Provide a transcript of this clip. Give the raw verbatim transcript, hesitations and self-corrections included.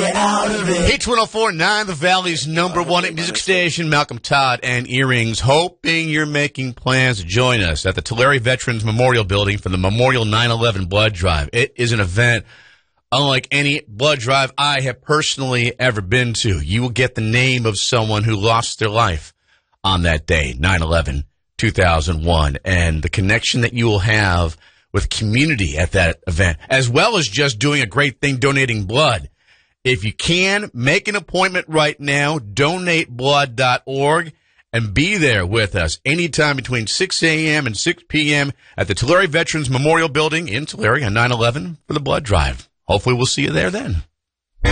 get out of it. H one oh four point nine, the Valley's number one hit music station. Malcolm Todd and Earrings, hoping you're making plans to join us at the Tulare Veterans Memorial Building for the Memorial nine eleven Blood Drive. It is an event unlike any blood drive I have personally ever been to. You will get the name of someone who lost their life on that day, nine eleven two thousand one, and the connection that you will have with community at that event, as well as just doing a great thing, donating blood. If you can, make an appointment right now, donate blood dot org, and be there with us anytime between six a.m. and six p.m. at the Tulare Veterans Memorial Building in Tulare on nine eleven for the blood drive. Hopefully we'll see you there then.